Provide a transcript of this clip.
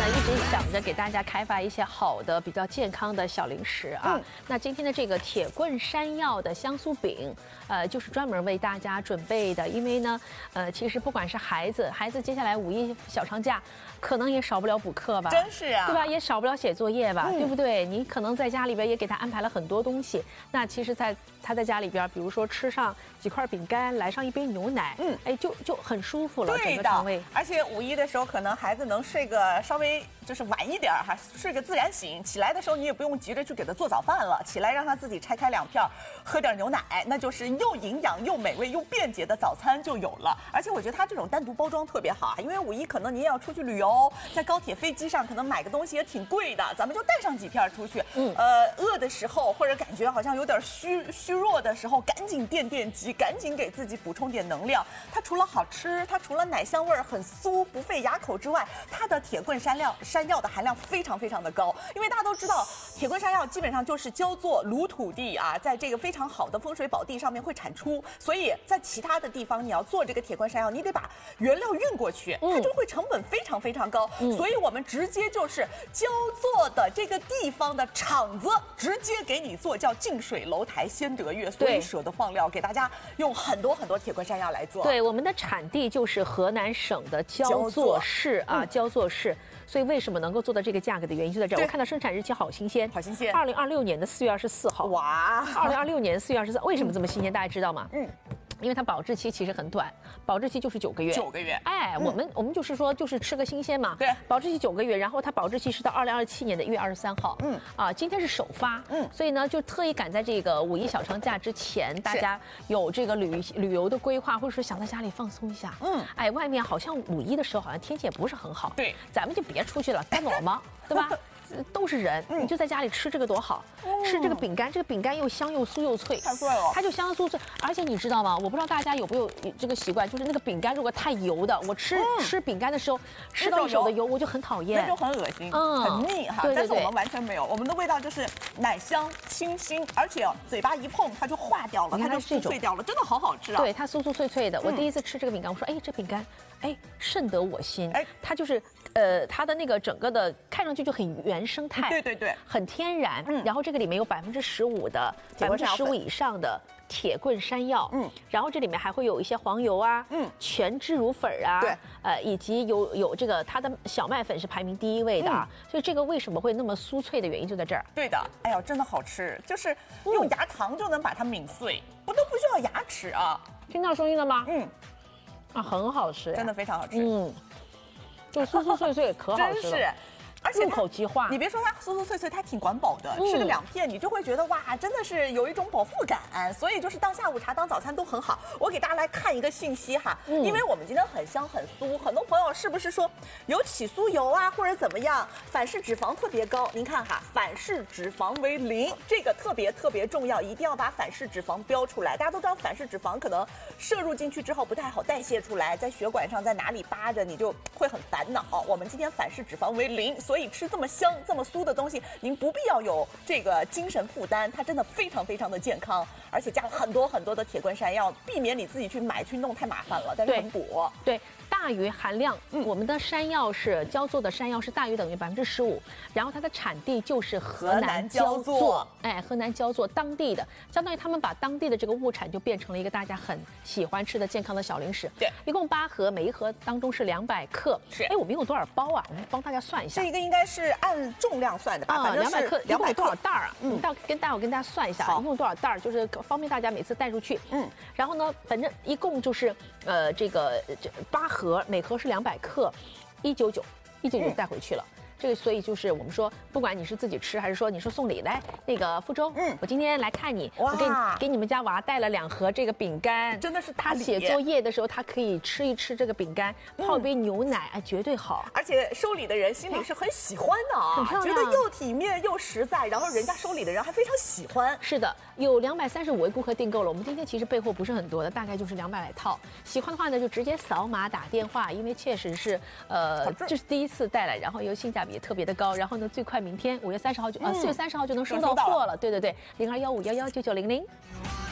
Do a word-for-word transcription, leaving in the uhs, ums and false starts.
一直想着给大家开发一些好的、比较健康的小零食啊。嗯、那今天的这个铁棍山药的香酥饼，呃，就是专门为大家准备的。因为呢，呃，其实不管是孩子，孩子接下来五一小长假，可能也少不了补课吧， 真是啊， 对吧？也少不了写作业吧，嗯、对不对？你可能在家里边也给他安排了很多东西。那其实在，在他在家里边，比如说吃上几块饼干，来上一杯牛奶，嗯，哎，就就很舒服了，整个肠胃。 而且五一的时候，可能孩子能睡个稍微就是晚一点哈，睡个自然醒。起来的时候，你也不用急着去给他做早饭了，起来让他自己拆开两片，喝点牛奶，那就是又营养又美味又便捷的早餐就有了。而且我觉得它这种单独包装特别好啊，因为五一可能你也要出去旅游，在高铁、飞机上可能买个东西也挺贵的，咱们就带上几片出去。嗯，呃，饿的时候或者感觉好像有点虚虚弱的时候，赶紧垫垫饥，赶紧给自己补充点能量。它除了好吃，它除了奶香味儿很酥不费牙口之外，它的铁棍山药山药的含量非常非常的高。因为大家都知道，铁棍山药基本上就是焦作鲁土地啊，在这个非常好的风水宝地上面会产出，所以在其他的地方你要做这个铁棍山药，你得把原料运过去，它就会成本非常非常高。嗯、所以我们直接就是焦作的这个地方的厂子直接给你做，叫近水楼台先得月，所以舍得放料，给大家用很多很多铁棍山药来做。 对，我们的产地就是河南省的焦作市啊，焦作市。所以为什么能够做到这个价格的原因就在这儿。我看到生产日期好新鲜， 好新鲜。 二零二六年的四月二十四号。哇！二零二六年四月二十四，为什么这么新鲜？大家知道吗？嗯。因为它保质期其实很短，保质期就是九个月。 九个月。 哎，嗯、我们我们就是说，就是吃个新鲜嘛。 对。 保质期九个月，然后它保质期是到二零二七年的一月二十三号。嗯。啊，今天是首发。嗯。所以呢，就特意赶在这个五一小长假之前，大家有这个旅旅游的规划，或者说想在家里放松一下。嗯。哎，外面好像五一的时候好像天气也不是很好。 对。 咱们就别出去了，干裸吗？对吧？都是人，你就在家里吃这个多好，嗯、吃这个饼干，这个饼干又香又酥又脆， 太对了， 它就香酥脆。而且你知道吗？我不知道大家有没有这个习惯，就是那个饼干如果太油的，我吃、嗯、吃饼干的时候吃到一手的油，我就很讨厌， 那就很恶心，嗯，很腻哈。对对对，但是我们完全没有，我们的味道就是奶香清新，而且嘴巴一碰它就化掉了，它就酥脆掉了，真的好好吃啊。 对，它酥酥脆脆的。我第一次吃这个饼干，我说，哎，这饼干，哎，甚得我心。哎，它就是。呃，它的那个整个的看上去就很原生态， 对对对， 很天然。嗯，然后这个里面有百分之十五的百分之十五以上的铁棍山药，嗯，然后这里面还会有一些黄油啊，嗯，全脂乳粉啊， 对， 呃，以及有有这个它的小麦粉是排名第一位的啊，嗯、所以这个为什么会那么酥脆的原因就在这儿。 对的，哎呦，真的好吃，就是用牙糖就能把它抿碎，不都不需要牙齿啊。 听到声音了吗？嗯，啊，很好吃， 真的非常好吃， 嗯。就酥酥脆脆，可好吃了， 真是，而且入口即化。 你别说它酥酥脆脆，它挺管饱的，嗯、吃个两片你就会觉得哇，真的是有一种饱腹感。所以就是当下午茶、当早餐都很好。我给大家来看一个信息哈，嗯、因为我们今天很香很酥，很多朋友是不是说有起酥油啊，或者怎么样，反式脂肪特别高？您看哈，反式脂肪为零，这个特别特别重要，一定要把反式脂肪标出来。大家都知道反式脂肪可能摄入进去之后不太好代谢出来，在血管上在哪里扒着，你就会很烦恼。我们今天反式脂肪为零，所以吃这么香这么酥的东西，您不必要有这个精神负担，它真的非常非常的健康，而且加了很多很多的铁棍山药，避免你自己去买去弄太麻烦了，但是很补。 对。大于含量，嗯，我们的山药是焦作的山药是大于等于百分之十五，然后它的产地就是河南焦作，哎，河南焦作当地的，相当于他们把当地的这个物产就变成了一个大家很喜欢吃的健康的小零食。 对， 一共八盒，每一盒当中是两百克。 是， 哎，我们一共多少包啊？我们帮大家算一下。 这个应该是按重量算的吧？ 啊，两百克， 两百多少袋儿啊？嗯，到跟待会跟大家算一下，一共多少袋儿，就是方便大家每次带出去。嗯，然后呢，反正一共就是呃这个这八盒，每盒是两百。百克，一九九，一九九带回去了。嗯这个所以就是我们说，不管你是自己吃，还是说你说送礼来，那个福州，嗯，我今天来看你，我给你给你们家娃带了两盒这个饼干， 真的是大礼。 他写作业的时候，他可以吃一吃这个饼干，泡一杯牛奶，哎，绝对好。 而且收礼的人心里是很喜欢的啊， 很漂亮， 觉得又体面又实在，然后人家收礼的人还非常喜欢。 是的，有两百三十五位顾客订购了，我们今天其实备货不是很多的，大概就是两百来套。喜欢的话呢，就直接扫码打电话，因为确实是呃，这是第一次带来，然后又性价比也特别的高，然后。然后呢，最快明天五月三十号就啊，四月三十号就能收到货了。对对对，零二幺五幺幺九九零零。